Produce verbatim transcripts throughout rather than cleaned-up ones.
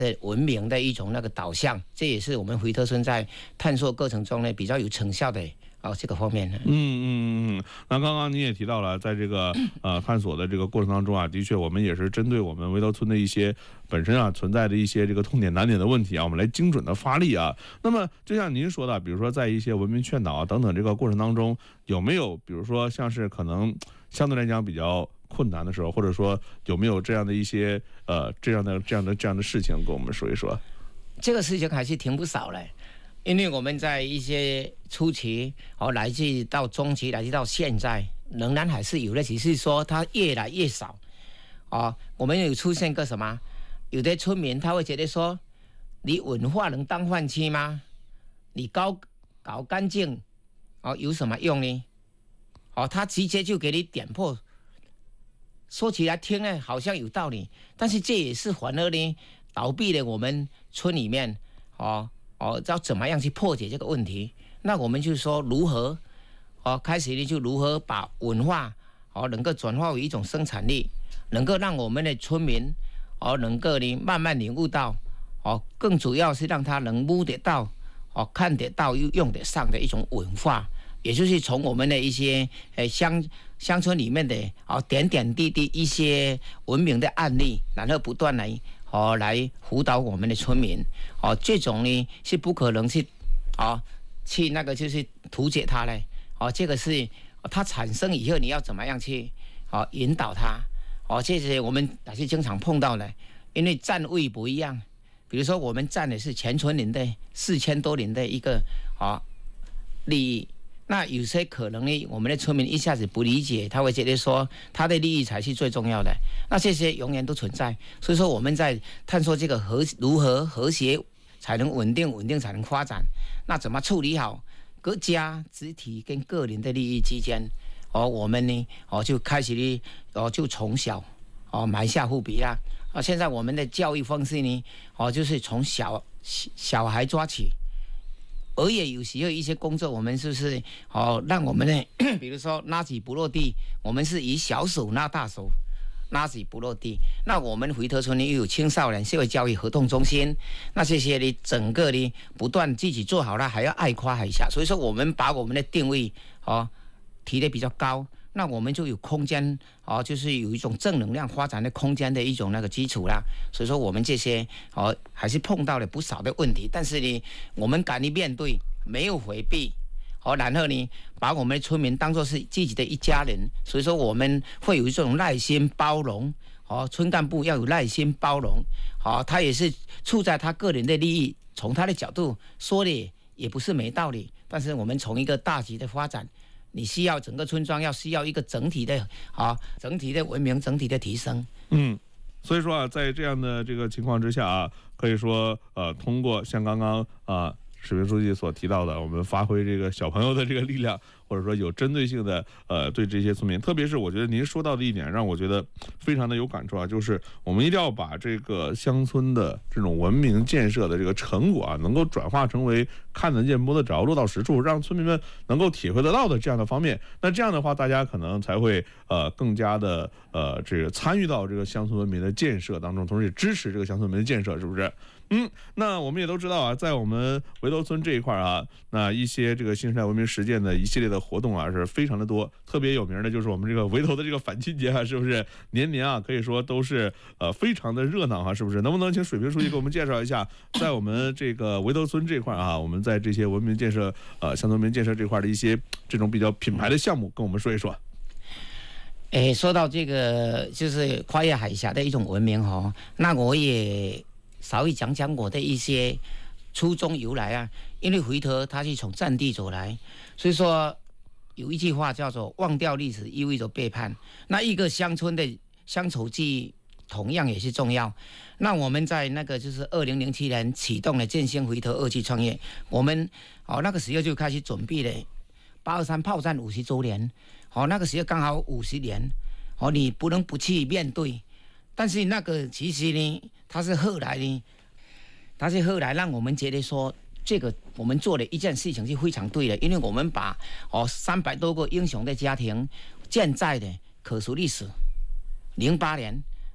的文明的一种那个导向，这也是我们回头村在探索过程中呢比较有成效的。哦，这个方面呢， 嗯嗯嗯，那刚刚你也提到了，在这个呃探索的这个过程当中啊，的确我们也是针对我们围头村的一些本身啊存在的一些这个痛点难点的问题啊，我们来精准的发力啊。那么就像您说的，比如说在一些文明劝导啊等等这个过程当中，有没有比如说像是可能相对来讲比较困难的时候，或者说有没有这样的一些呃这样的这样的这样的事情，跟我们说一说？ 这个事情还是挺不少嘞。因为我们在一些初期，哦，来自到中期，来自到现在，仍然还是有的，只是说它越来越少。哦，我们有出现个什么？有的村民他会觉得说，你文化能当饭吃吗？你搞搞干净，哦，有什么用呢？哦，他直接就给你点破。说起来听呢，好像有道理，但是这也是反而呢，倒闭了我们村里面，哦。哦，要怎么样去破解这个问题？那我们就说如何，哦，开始呢就如何把文化哦能够转化为一种生产力，能够让我们的村民哦能够呢慢慢领悟到，哦，更主要是让他能摸得到，哦看得到又用得上的一种文化，也就是从我们的一些呃乡乡村里面的哦点点滴滴一些文明的案例，然后不断来。哦，来辅导我们的村民，哦，这种呢是不可能去，哦，去那个就是图解它嘞，哦，这个是、哦、它产生以后你要怎么样去，哦，引导它，哦，这些我们还是经常碰到的，因为站位不一样，比如说我们站的是全村人的四千多人的一个哦利益。那有些可能呢，我们的村民一下子不理解，他会觉得说他的利益才是最重要的。那这些永远都存在，所以说我们在探索这个和如何和谐才能稳定，稳定才能发展。那怎么处理好各家集体跟个人的利益之间？哦，我们呢，哦就开始呢，哦就从小哦埋下伏笔啦。啊，现在我们的教育方式呢，哦就是从小小孩抓起。而也有时候一些工作，我们是不是哦，让我们呢，比如说拉起不落地，我们是以小手拉大手，拉起不落地。那我们回头村呢又有青少年社会教育活动中心，那这些呢，整个呢不断自己做好了，还要爱夸海下。所以说，我们把我们的定位哦提得比较高，那我们就有空间哦，就是有一种正能量发展的空间的一种那个基础啦。所以说，我们这些哦还是碰到了不少的问题，但是呢，我们敢于面对，没有回避，哦，然后呢，把我们的村民当作是自己的一家人。所以说，我们会有一种耐心包容，哦，村干部要有耐心包容，哦，他也是处在他个人的利益，从他的角度说的也不是没道理，但是我们从一个大局的发展。你需要整个村庄要需要一个整体的啊，整体的文明，整体的提升。 嗯，所以说啊，在这样的这个情况之下啊，可以说呃，通过像刚刚啊史明书记所提到的，我们发挥这个小朋友的这个力量，或者说有针对性的呃对这些村民，特别是我觉得您说到的一点让我觉得非常的有感触啊，就是我们一定要把这个乡村的这种文明建设的这个成果啊，能够转化成为看得见摸得着落到实处，让村民们能够体会得到的这样的方面。那这样的话，大家可能才会呃更加的呃这个参与到这个乡村文明的建设当中，同时也支持这个乡村文明的建设，是不是？嗯，那我们也都知道啊，在我们围头村这一块啊，那一些这个新时代文明实践的一系列的活动啊，是非常的多。特别有名的就是我们这个围头的这个反亲节啊，是不是？年年啊，可以说都是呃非常的热闹哈，是不是？能不能请水平书记给我们介绍一下，在我们这个围头村这块啊，我们在这些文明建设呃乡村文明建设这块的一些这种比较品牌的项目，跟我们说一说。 诶，说到这个就是跨越海峡的一种文明哈，那我也稍微讲讲我的一些初衷由来啊。因为回头他是从战地走来，所以说有一句话叫做忘掉历史意味着背叛。那一个乡村的乡愁记忆同样也是重要。那我们在那个就是二零零七年启动了振兴回头二期创业，我们哦那个时候就开始准备了八二三炮战五十周年，哦那个时候刚好五十年，哦你不能不去面对。但是那个其实呢，它是后来呢，它是后来让我们觉得说，这个我们做的一件事情是非常对的，因为我们把哦三百多个英雄的家庭健在的可数历史，零八年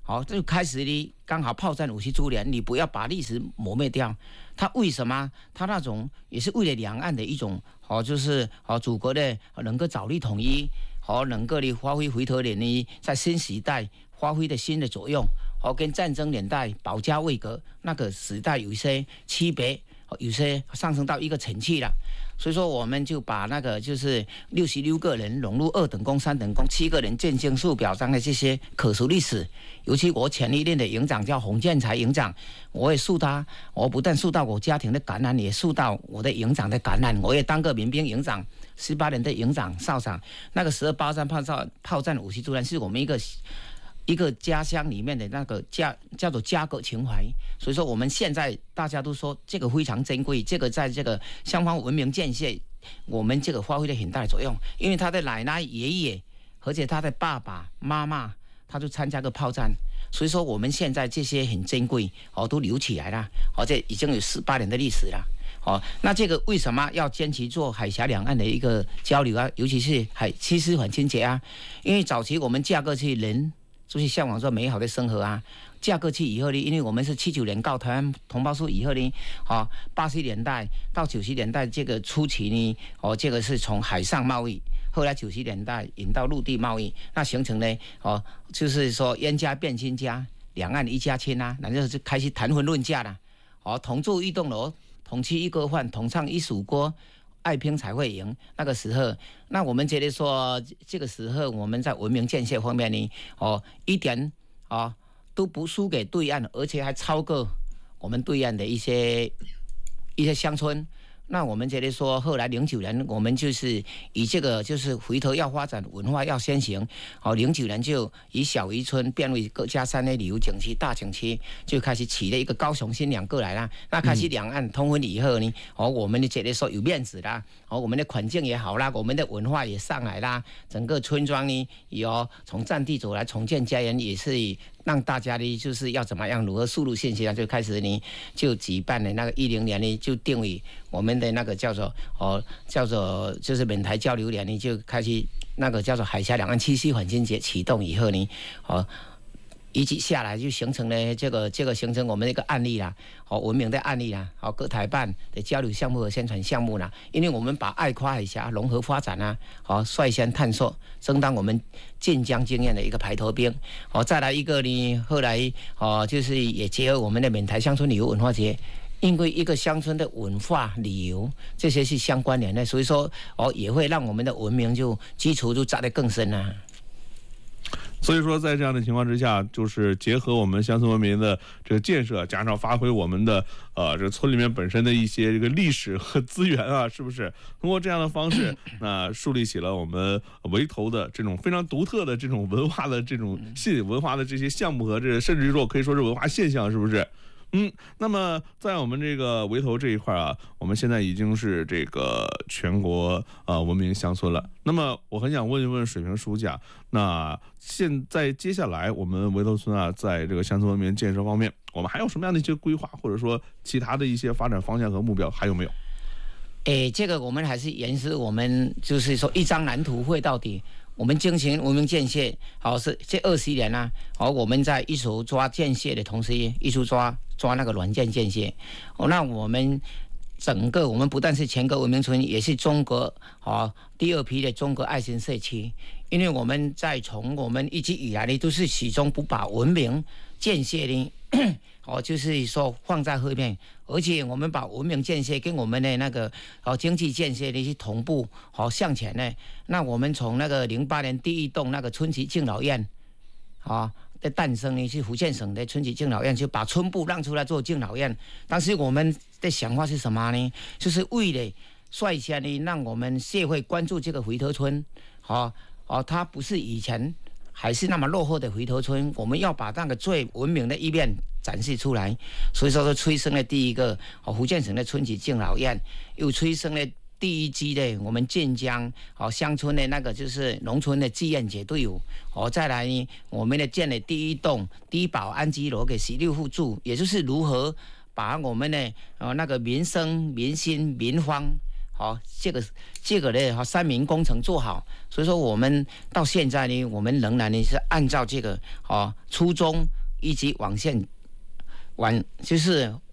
好，就开始呢，刚好炮战五十周年，你不要把历史磨灭掉。他为什么？他那种也是为了两岸的一种，好，就是好祖国的能够早日统一，好，能够呢发挥回头人呢在新时代发挥的新的作用，好，跟战争年代保家卫国那个时代有一些区别，有些上升到一个层次了。所以说，我们就把那个就是六十六个人融入二等功、三等功，七个人建经术表彰的这些可熟历史。尤其我前一任的营长叫洪建才营长，我也受他，我不但受到我家庭的感染，也受到我的营长的感染。我也当过民兵营长，十八年的营长、少长。那个时候八三炮战炮战五十周年，是我们一个。一个家乡里面的那个家叫做家国情怀，所以说我们现在大家都说这个非常珍贵，这个在这个双方文明建设，我们这个发挥了很大的作用，因为他的奶奶、爷爷，而且他的爸爸妈妈，他就参加过炮战，所以说我们现在这些很珍贵，哦，都留起来了，而且已经有十八年的历史了。哦，那这个为什么要坚持做海峡两岸的一个交流啊？尤其是海七夕返亲节啊，因为早期我们嫁过去人。就是向往着美好的生活啊！嫁过去以后呢，因为我们是七九年告台湾同胞书以后呢，哦，八十年代到九十年代这个初期呢，哦，这个是从海上贸易，后来九十年代引到陆地贸易，那形成呢，哦，就是说冤家变亲家，两岸一家亲啊，那就是开始谈婚论嫁了，哦，同住一栋楼，同吃一锅饭，同唱一首歌。爱拼才会赢。那个时候，那我们觉得说，这个时候我们在文明建设方面呢，哦，一点哦都不输给对岸，而且还超过我们对岸的一些一些乡村。那我们觉得说，后来零九年我们就是以这个就是回头要发展文化要先行，好，零九年就以小渔村变为各家山的旅游景区大景区，就开始起了一个高雄新娘过来啦。那开始两岸通婚以后呢，哦，我们就觉得说有面子啦，哦，我们的环境也好啦，我们的文化也上来啦，整个村庄呢有从战地走来重建家园，也是让大家呢就是要怎么样如何输入信息啊，就开始呢就举办了那个一零年呢就定为我们的那个叫做哦叫做就是闽台交流年呢就开始那个叫做海峡两岸七夕返亲节启动以后呢，哦。一直下来就形成了这个这个形成我们的一个案例啦，好文明的案例啦，好各台办的交流项目和宣传项目啦，因为我们把爱跨海峡融合发展啊，好率先探索，争当我们晋江经验的一个排头兵，好再来一个呢，后来哦就是也结合我们的闽台乡村旅游文化节。因为一个乡村的文化旅游这些是相关联的，所以说哦也会让我们的文明就基础就扎得更深啊。 所以说，在这样的情况之下，就是结合我们乡村文明的这个建设，加上发挥我们的呃这村里面本身的一些这个历史和资源啊，是不是？通过这样的方式，那树立起了我们围头的这种非常独特的这种文化的这种信文化的这些项目和这甚至说可以说是文化现象，是不是？嗯，那么在我们这个围头这一块啊，我们现在已经是这个全国呃文明乡村了。那么我很想问一问水平书记啊，那现在接下来我们围头村啊，在这个乡村文明建设方面，我们还有什么样的一些规划，或者说其他的一些发展方向和目标，还有没有？ 诶，这个我们还是沿着我们就是说一张蓝图绘到底。我们进行文明建设，好是这二十年啊，好我们在一手抓建设的同时，一手抓抓那个软件建设。哦，那我们整个我们不但是全国文明村，也是中国哦第二批的中国爱心社区。因为我们在从我们一直以来呢，都是始终不把文明建设呢。哦，就是说放在后面，而且我们把文明建设跟我们的那个哦经济建设呢是同步好、哦、向前呢。那我们从那个零八年第一栋那个春崎敬老院，啊、哦、的诞生呢是福建省的春崎敬老院，就把村部让出来做敬老院。当时我们的想法是什么呢？就是为了率先呢让我们社会关注这个回头村，哦哦，它不是以前。还是那么落后的回头村，我们要把那个最文明的一面展示出来。所以说，催生了第一个哦，福建省的春崎敬老院，又催生了第一支的我们晋江哦乡村的那个就是农村的志愿者队伍。哦，再来呢，我们的建了第一栋低保安居楼给十六户住，也就是如何把我们的哦那个民生、民心、民方。好、哦，这个这个呢，好三民工程做好，所以说我们到现在呢，我们仍然呢是按照这个哦初衷以及网线网就是